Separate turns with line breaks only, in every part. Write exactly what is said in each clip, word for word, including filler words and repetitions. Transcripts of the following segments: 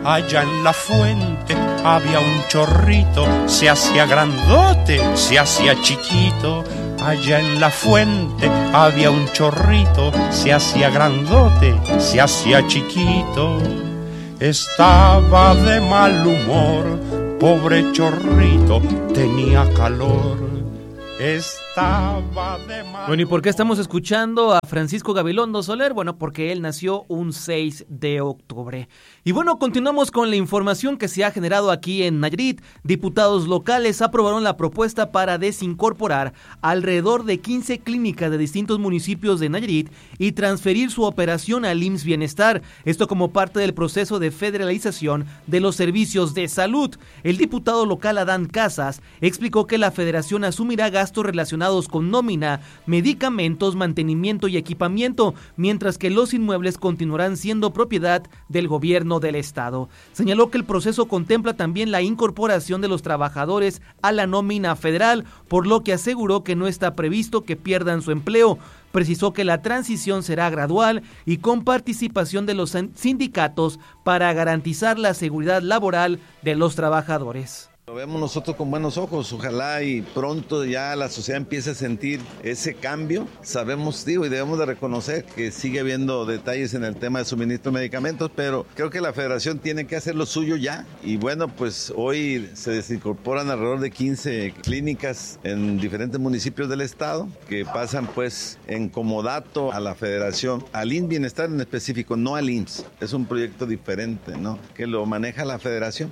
Allá en la fuente había un chorrito, se hacía grandote, se hacía chiquito. Allá en la fuente había un chorrito, se hacía grandote, se hacía chiquito. Estaba de mal humor, pobre chorrito, tenía calor. Estaba de mal...
Bueno, ¿y por qué estamos escuchando a Francisco Gabilondo Soler? Bueno, porque él nació un seis de octubre. Y bueno, continuamos con la información que se ha generado aquí en Nayarit. Diputados locales aprobaron la propuesta para desincorporar alrededor de quince clínicas de distintos municipios de Nayarit y transferir su operación al I M S S Bienestar. Esto como parte del proceso de federalización de los servicios de salud. El diputado local Adán Casas explicó que la federación asumirá gastos relacionados con nómina, medicamentos, mantenimiento y equipamiento, mientras que los inmuebles continuarán siendo propiedad del gobierno del estado. Señaló que el proceso contempla también la incorporación de los trabajadores a la nómina federal, por lo que aseguró que no está previsto que pierdan su empleo. Precisó que la transición será gradual y con participación de los sindicatos para garantizar la seguridad laboral de los trabajadores.
Lo vemos nosotros con buenos ojos, ojalá y pronto ya la sociedad empiece a sentir ese cambio. Sabemos, digo, y debemos de reconocer que sigue habiendo detalles en el tema de suministro de medicamentos, pero creo que la federación tiene que hacer lo suyo ya. Y bueno, pues hoy se desincorporan alrededor de quince clínicas en diferentes municipios del estado que pasan pues en comodato a la federación, al I M S S Bienestar en específico, no al I M S S. Es un proyecto diferente, ¿no?, que lo maneja la federación.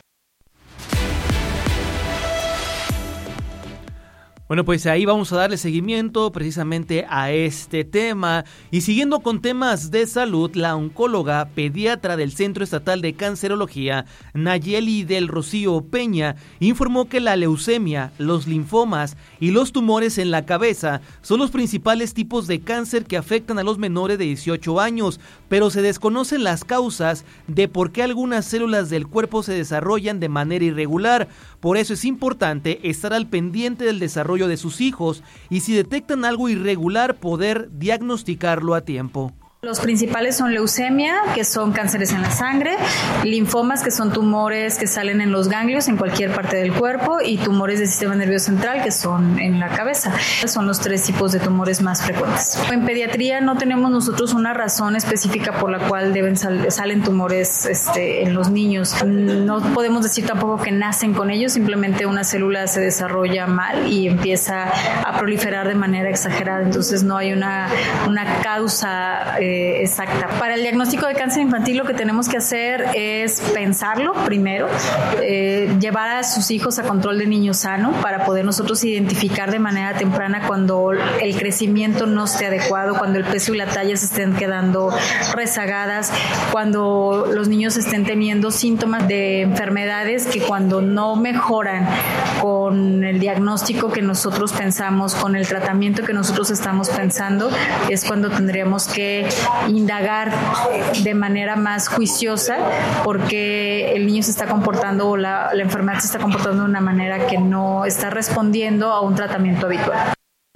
Bueno, pues ahí vamos a darle seguimiento precisamente a este tema. Y siguiendo con temas de salud, la oncóloga pediatra del Centro Estatal de Cancerología, Nayeli del Rocío Peña, informó que la leucemia, los linfomas y los tumores en la cabeza son los principales tipos de cáncer que afectan a los menores de dieciocho años, pero se desconocen las causas de por qué algunas células del cuerpo se desarrollan de manera irregular. Por eso es importante estar al pendiente del desarrollo de sus hijos y si detectan algo irregular poder diagnosticarlo a tiempo.
Los principales son leucemia, que son cánceres en la sangre, linfomas, que son tumores que salen en los ganglios en cualquier parte del cuerpo, y tumores del sistema nervioso central, que son en la cabeza. Son los tres tipos de tumores más frecuentes. En pediatría no tenemos nosotros una razón específica por la cual deben sal- salen tumores este, en los niños. No podemos decir tampoco que nacen con ellos, simplemente una célula se desarrolla mal y empieza a proliferar de manera exagerada. Entonces no hay una, una causa eh, exacta. Para el diagnóstico de cáncer infantil lo que tenemos que hacer es pensarlo primero, eh, llevar a sus hijos a control de niño sano para poder nosotros identificar de manera temprana cuando el crecimiento no esté adecuado, cuando el peso y la talla se estén quedando rezagadas, cuando los niños estén teniendo síntomas de enfermedades que cuando no mejoran con el diagnóstico que nosotros pensamos, con el tratamiento que nosotros estamos pensando, es cuando tendríamos que indagar de manera más juiciosa porque el niño se está comportando o la, la enfermedad se está comportando de una manera que no está respondiendo a un tratamiento habitual.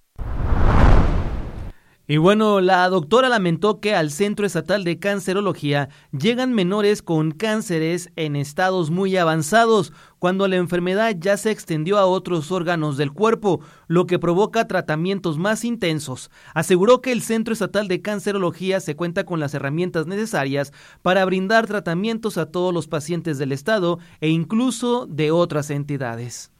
Y bueno, la doctora lamentó que al Centro Estatal de Cancerología llegan menores con cánceres en estados muy avanzados, cuando la enfermedad ya se extendió a otros órganos del cuerpo, lo que provoca tratamientos más intensos. Aseguró que el Centro Estatal de Cancerología se cuenta con las herramientas necesarias para brindar tratamientos a todos los pacientes del estado e incluso de otras entidades.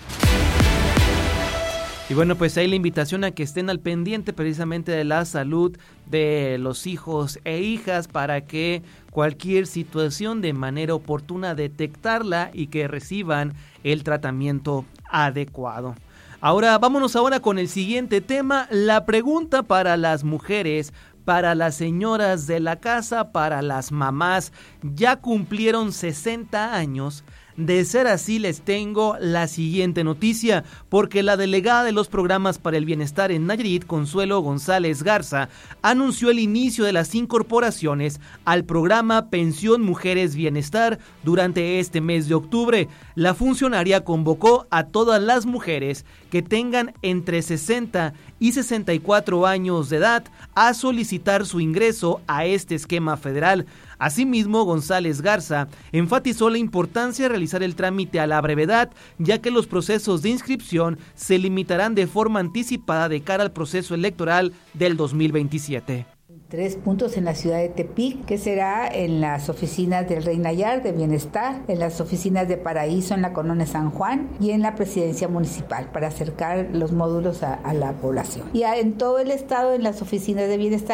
Y bueno, pues ahí la invitación a que estén al pendiente precisamente de la salud de los hijos e hijas para que cualquier situación de manera oportuna detectarla y que reciban el tratamiento adecuado. Ahora, vámonos ahora con el siguiente tema, la pregunta para las mujeres, para las señoras de la casa, para las mamás, ya cumplieron sesenta años. De ser así, les tengo la siguiente noticia, porque la delegada de los programas para el bienestar en Nayarit, Consuelo González Garza, anunció el inicio de las incorporaciones al programa Pensión Mujeres Bienestar durante este mes de octubre. La funcionaria convocó a todas las mujeres que tengan entre sesenta y sesenta y cuatro años de edad a solicitar su ingreso a este esquema federal. Asimismo, González Garza enfatizó la importancia de realizar el trámite a la brevedad, ya que los procesos de inscripción se limitarán de forma anticipada de cara al proceso electoral del dos mil veintisiete.
Tres puntos en la ciudad de Tepic, que será en las oficinas del Rey Nayar de Bienestar, en las oficinas de Paraíso en la Colonia San Juan y en la presidencia municipal para acercar los módulos a, a la población. Y a, en todo el estado en las oficinas de Bienestar